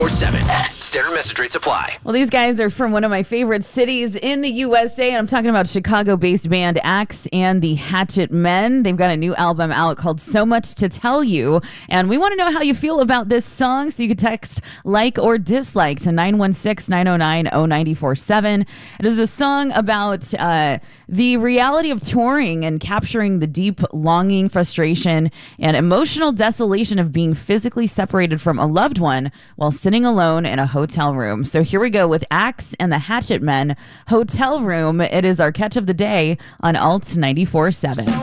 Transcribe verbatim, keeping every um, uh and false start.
Or seven. Standard message rates apply. Well, these guys are from one of my favorite cities in the U S A, and I'm talking about Chicago-based band Axe and the Hatchet Men. They've got a new album out called So Much to Tell You, and we want to know how you feel about this song, so you can text like or dislike to nine one six, nine oh nine, oh nine four seven. It is a song about uh, the reality of touring and capturing the deep longing, frustration, and emotional desolation of being physically separated from a loved one while sitting alone in a hotel room. So here we go with Axe and the Hatchet Men, Hotel Room. It is our catch of the day on Alt ninety-four point seven.